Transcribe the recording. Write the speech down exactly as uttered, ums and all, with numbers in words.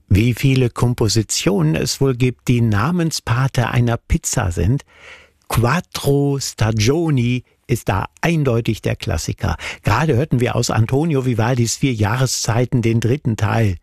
Wie viele Kompositionen es wohl gibt, die Namenspate einer Pizza sind? Quattro Stagioni ist da eindeutig der Klassiker. Gerade hörten wir aus Antonio Vivaldis Vier Jahreszeiten den dritten Teil.